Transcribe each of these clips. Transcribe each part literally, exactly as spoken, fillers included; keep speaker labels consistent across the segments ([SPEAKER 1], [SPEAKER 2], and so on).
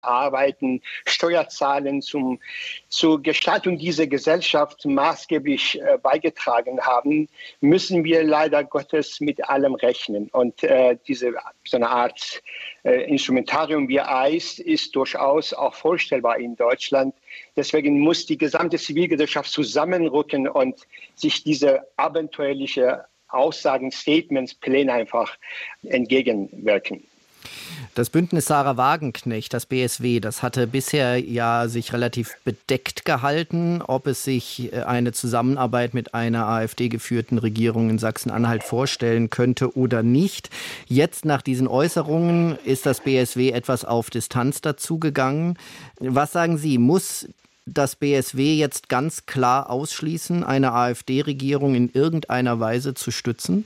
[SPEAKER 1] arbeiten, Steuerzahlen zum, zur Gestaltung dieser Gesellschaft maßgeblich äh, beigetragen haben, müssen wir leider Gottes mit allem rechnen. Und äh, diese so eine Art äh, Instrumentarium wie I C E ist durchaus auch vorstellbar in Deutschland. Deswegen muss die gesamte Zivilgesellschaft zusammenrücken und sich diese abenteuerliche Aussagen, Statements, Pläne einfach entgegenwirken.
[SPEAKER 2] Das Bündnis Sahra Wagenknecht, das B S W, das hatte bisher ja sich relativ bedeckt gehalten, ob es sich eine Zusammenarbeit mit einer AfD-geführten Regierung in Sachsen-Anhalt vorstellen könnte oder nicht. Jetzt nach diesen Äußerungen ist das B S W etwas auf Distanz dazugegangen. Was sagen Sie, muss das B S W jetzt ganz klar ausschließen, eine AfD-Regierung in irgendeiner Weise zu stützen?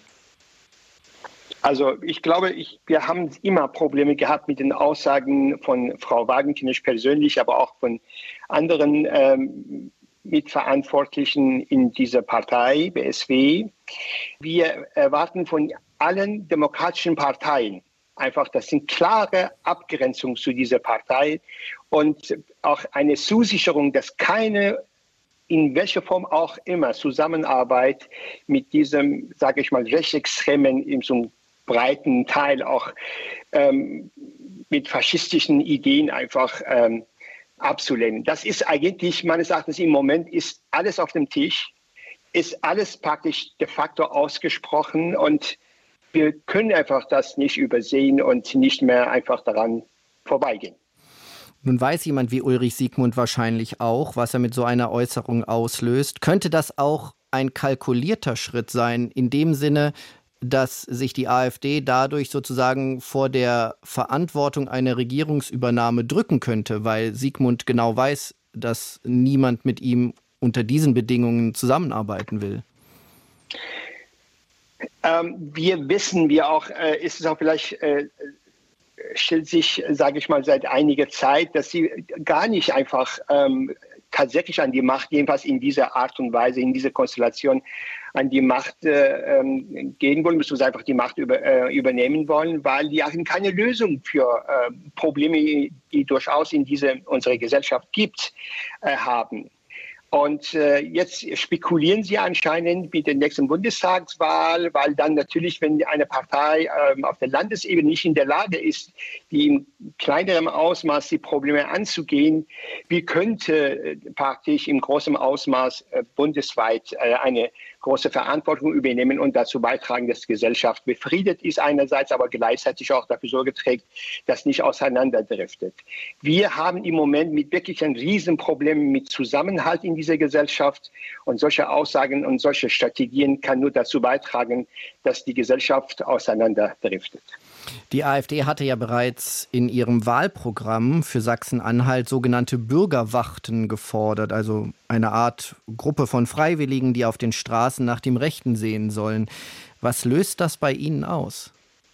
[SPEAKER 1] Also ich glaube, ich, wir haben immer Probleme gehabt mit den Aussagen von Frau Wagenknecht persönlich, aber auch von anderen ähm, Mitverantwortlichen in dieser Partei, B S W. Wir erwarten von allen demokratischen Parteien einfach, das sind klare Abgrenzungen zu dieser Partei und auch eine Zusicherung, dass keine, in welcher Form auch immer, Zusammenarbeit mit diesem, sage ich mal, rechtsextremen, in so einem breiten Teil auch ähm, mit faschistischen Ideen einfach ähm, abzulehnen. Das ist eigentlich, meines Erachtens im Moment, ist alles auf dem Tisch, ist alles praktisch de facto ausgesprochen und wir können einfach das nicht übersehen und nicht mehr einfach daran vorbeigehen.
[SPEAKER 2] Nun weiß jemand wie Ulrich Siegmund wahrscheinlich auch, was er mit so einer Äußerung auslöst. Könnte das auch ein kalkulierter Schritt sein, in dem Sinne, dass sich die AfD dadurch sozusagen vor der Verantwortung einer Regierungsübernahme drücken könnte, weil Siegmund genau weiß, dass niemand mit ihm unter diesen Bedingungen zusammenarbeiten will?
[SPEAKER 1] Ähm, wir wissen, wir auch, äh, ist es auch vielleicht, äh, stellt sich, sage ich mal, seit einiger Zeit, dass sie gar nicht einfach ähm, tatsächlich an die Macht, jedenfalls in dieser Art und Weise, in dieser Konstellation, an die Macht äh, gehen wollen, beziehungsweise einfach die Macht über, äh, übernehmen wollen, weil die auch keine Lösung für äh, Probleme, die durchaus in diese, unserer Gesellschaft gibt, äh, haben. Und äh, jetzt spekulieren sie anscheinend mit der nächsten Bundestagswahl, weil dann natürlich, wenn eine Partei ähm, auf der Landesebene nicht in der Lage ist, die in kleinerem Ausmaß die Probleme anzugehen, wie könnte äh, praktisch im großen Ausmaß äh, bundesweit äh, eine große Verantwortung übernehmen und dazu beitragen, dass die Gesellschaft befriedet ist einerseits, aber gleichzeitig auch dafür Sorge trägt, dass nicht auseinanderdriftet. Wir haben im Moment mit wirklich ein Riesenproblem mit Zusammenhalt in dieser Gesellschaft und solche Aussagen und solche Strategien kann nur dazu beitragen, dass die Gesellschaft auseinanderdriftet.
[SPEAKER 2] Die AfD hatte ja bereits in ihrem Wahlprogramm für Sachsen-Anhalt sogenannte Bürgerwachten gefordert, also eine Art Gruppe von Freiwilligen, die auf den Straßen nach dem Rechten sehen sollen. Was löst das bei Ihnen aus?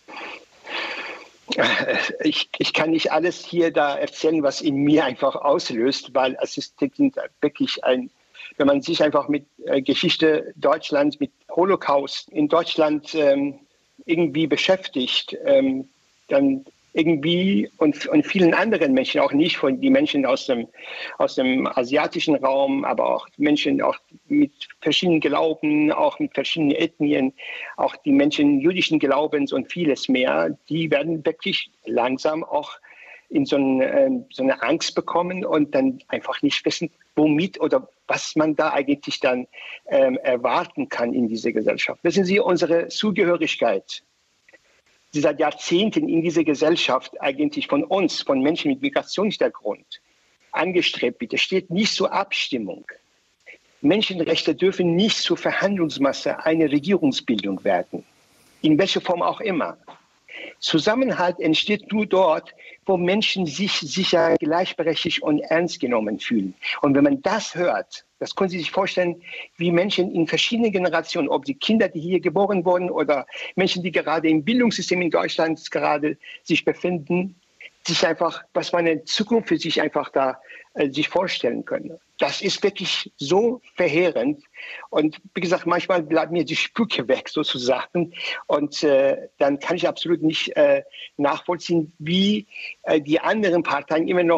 [SPEAKER 1] Ich, ich kann nicht alles hier da erzählen, was in mir einfach auslöst, weil es ist wirklich ein, wenn man sich einfach mit äh, Geschichte Deutschlands, mit Holocaust in Deutschland ähm, irgendwie beschäftigt, ähm, dann irgendwie und, und vielen anderen Menschen, auch nicht von die Menschen aus dem, aus dem asiatischen Raum, aber auch Menschen auch mit verschiedenen Glauben, auch mit verschiedenen Ethnien, auch die Menschen jüdischen Glaubens und vieles mehr, die werden wirklich langsam auch in so, ein, äh, so eine Angst bekommen und dann einfach nicht wissen, womit oder was man da eigentlich dann ähm, erwarten kann in dieser Gesellschaft. Wissen Sie, unsere Zugehörigkeit, die seit Jahrzehnten in dieser Gesellschaft eigentlich von uns, von Menschen mit Migrationshintergrund angestrebt wird, steht nicht zur Abstimmung. Menschenrechte dürfen nicht zur Verhandlungsmasse einer Regierungsbildung werden, in welcher Form auch immer. Zusammenhalt entsteht nur dort, wo Menschen sich sicher gleichberechtigt und ernst genommen fühlen. Und wenn man das hört, das können Sie sich vorstellen, wie Menschen in verschiedenen Generationen, ob die Kinder, die hier geboren wurden oder Menschen, die gerade im Bildungssystem in Deutschland gerade sich befinden, sich einfach, was man in Zukunft für sich einfach da äh, sich vorstellen können. Das ist wirklich so verheerend. Und wie gesagt, manchmal bleibt mir die Spucke weg sozusagen. Und äh, dann kann ich absolut nicht äh, nachvollziehen, wie äh, die anderen Parteien immer noch